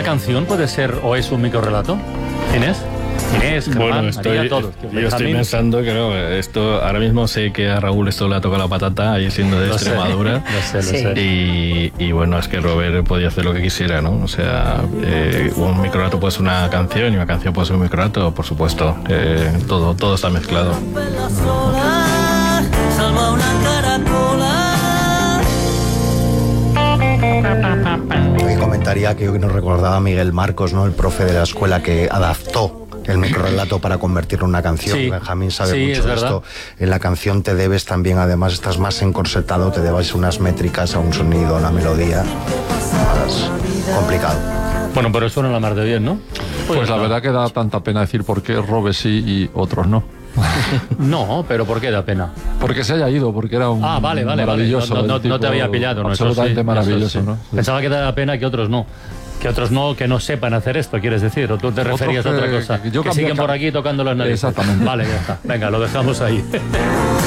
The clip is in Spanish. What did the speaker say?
canción puede ser o es un microrrelato? Inés, Germán, María, todos. Yo estoy pensando que no, esto ahora mismo sé que a Raúl esto le ha tocado la patata, ahí siendo de Extremadura. Lo sé. Y bueno, es que Robert podía hacer lo que quisiera, ¿no? O sea, un microrrelato puede ser una canción y una canción puede ser un microrrelato, por supuesto. Todo está mezclado. Y comentaría que hoy nos recordaba Miguel Marcos, ¿no? El profe de la escuela que adaptó el microrrelato para convertirlo en una canción. Sí, Benjamín sabe mucho es de esto. En la canción te debes también, además estás más encorsetado, te debes unas métricas a un sonido, a una melodía. Es complicado. Bueno, pero suena la mar de bien, ¿no? Pues la verdad que da tanta pena decir por qué Robert sí y otros no. No, pero ¿por qué da pena? Porque se haya ido, porque era un maravilloso. No te había pillado, ¿no? Absolutamente maravilloso, ¿no? Pensaba que daba pena que otros no. Que no sepan hacer esto, quieres decir, o tú te referías a otra cosa. Que siguen por aquí tocando las narices. Exactamente. Vale, ya está. Venga, lo dejamos ahí.